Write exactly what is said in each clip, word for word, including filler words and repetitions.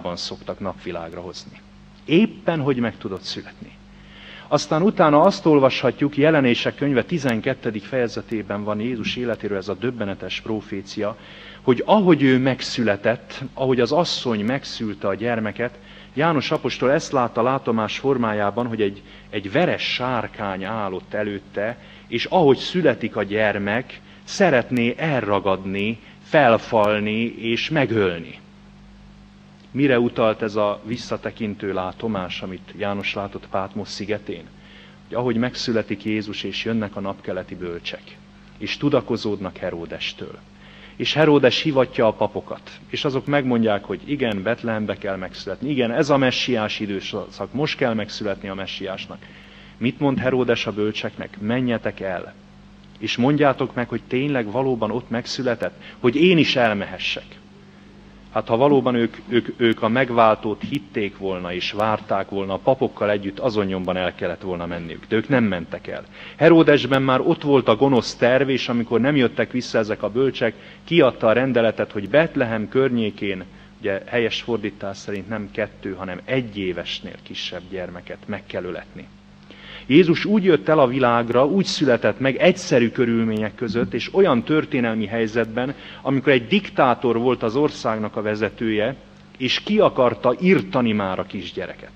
korában szoktak napvilágra hozni. Éppen, hogy meg tudott születni. Aztán utána azt olvashatjuk, Jelenések könyve tizenkettedik fejezetében van Jézus életéről ez a döbbenetes profécia, hogy ahogy ő megszületett, ahogy az asszony megszülte a gyermeket, János apostol ezt látta látomás formájában, hogy egy, egy veres sárkány állott előtte, és ahogy születik a gyermek, szeretné elragadni, felfalni és megölni. Mire utalt ez a visszatekintő látomás, amit János látott Pátmos szigetén? Hogy ahogy megszületik Jézus, és jönnek a napkeleti bölcsek, és tudakozódnak Heródestől. És Heródes hivatja a papokat, és azok megmondják, hogy igen, Betlehembe kell megszületni, igen, ez a messiás időszak, most kell megszületni a messiásnak. Mit mond Heródes a bölcseknek? Menjetek el, és mondjátok meg, hogy tényleg valóban ott megszületett, hogy én is elmehessek. Hát ha valóban ők, ők, ők a megváltót hitték volna és várták volna, a papokkal együtt azon nyomban el kellett volna menniük, de ők nem mentek el. Heródesben már ott volt a gonosz terv, és amikor nem jöttek vissza ezek a bölcsek, kiadta a rendeletet, hogy Betlehem környékén, ugye helyes fordítás szerint nem kettő, hanem egy évesnél kisebb gyermeket meg kell öletni. Jézus úgy jött el a világra, úgy született meg egyszerű körülmények között, és olyan történelmi helyzetben, amikor egy diktátor volt az országnak a vezetője, és ki akarta irtani már a kisgyereket.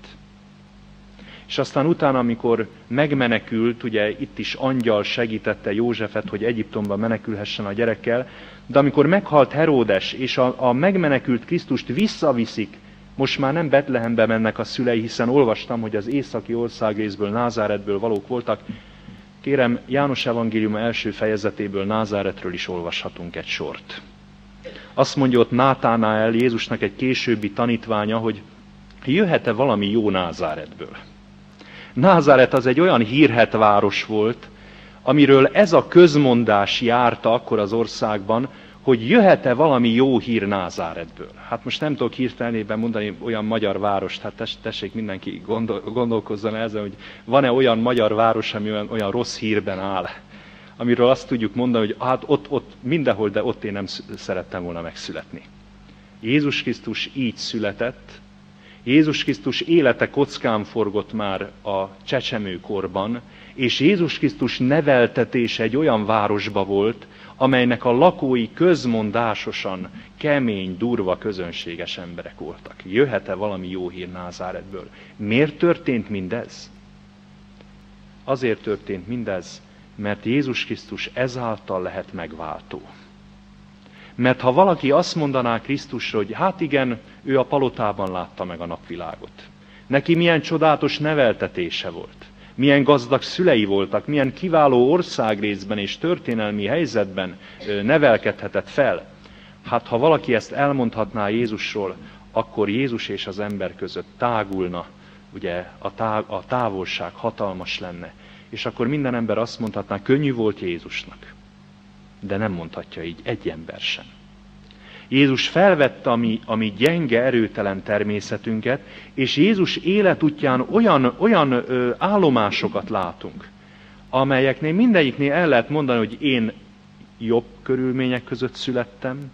És aztán utána, amikor megmenekült, ugye itt is angyal segítette Józsefet, hogy Egyiptomba menekülhessen a gyerekkel, de amikor meghalt Heródes, és a, a megmenekült Krisztust visszaviszik, most már nem Betlehembe mennek a szülei, hiszen olvastam, hogy az északi országrészből, Názáretből valók voltak. Kérem, János evangéliuma első fejezetéből, Názáretről is olvashatunk egy sort. Azt mondja ott Nátánael, Jézusnak egy későbbi tanítványa, hogy jöhet-e valami jó Názáretből. Názáret az egy olyan hírhedt város volt, amiről ez a közmondás járta akkor az országban, hogy jöhet-e valami jó hír Názáretből. Hát most nem tudok hirtelenében mondani olyan magyar várost, hát tessék mindenki gondol, gondolkozzon ezen, hogy van-e olyan magyar város, ami olyan, olyan rossz hírben áll, amiről azt tudjuk mondani, hogy hát ott, ott mindenhol, de ott én nem szerettem volna megszületni. Jézus Krisztus így született, Jézus Krisztus élete kockán forgott már a csecsemőkorban, és Jézus Krisztus neveltetése egy olyan városba volt, amelynek a lakói közmondásosan kemény, durva, közönséges emberek voltak. Jöhet-e valami jó hír Názáretből? Miért történt mindez? Azért történt mindez, mert Jézus Krisztus ezáltal lehet megváltó. Mert ha valaki azt mondaná Krisztusra, hogy hát igen, ő a palotában látta meg a napvilágot. Neki milyen csodálatos neveltetése volt. Milyen gazdag szülei voltak, milyen kiváló országrészben és történelmi helyzetben nevelkedhetett fel. Hát ha valaki ezt elmondhatná Jézusról, akkor Jézus és az ember között tágulna, ugye a, tá- a távolság hatalmas lenne. És akkor minden ember azt mondhatná, könnyű volt Jézusnak. De nem mondhatja így egy ember sem. Jézus felvette a mi, a mi gyenge, erőtelen természetünket, és Jézus életútján olyan, olyan ö, állomásokat látunk, amelyeknél mindegyiknél el lehet mondani, hogy én jobb körülmények között születtem,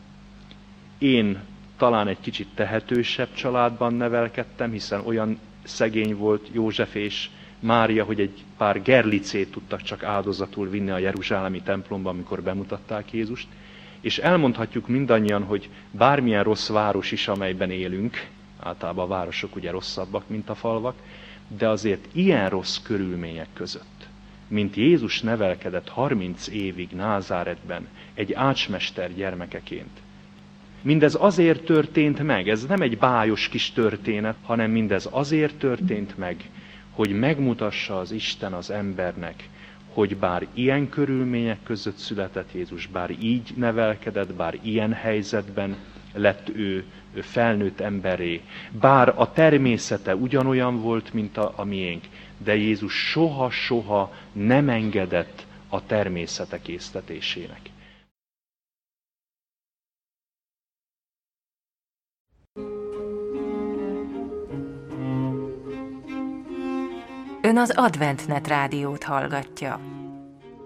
én talán egy kicsit tehetősebb családban nevelkedtem, hiszen olyan szegény volt József és Mária, hogy egy pár gerlicét tudtak csak áldozatul vinni a jeruzsálemi templomba, amikor bemutatták Jézust. És elmondhatjuk mindannyian, hogy bármilyen rossz város is, amelyben élünk, általában a városok ugye rosszabbak, mint a falvak, de azért ilyen rossz körülmények között, mint Jézus nevelkedett harminc évig Názáretben, egy ácsmester gyermekeként. Mindez azért történt meg, ez nem egy bájos kis történet, hanem mindez azért történt meg, hogy megmutassa az Isten az embernek, hogy bár ilyen körülmények között született Jézus, bár így nevelkedett, bár ilyen helyzetben lett ő felnőtt emberré, bár a természete ugyanolyan volt, mint a, a miénk, de Jézus soha-soha nem engedett a természete késztetésének. Ön az AdventNet rádiót hallgatja.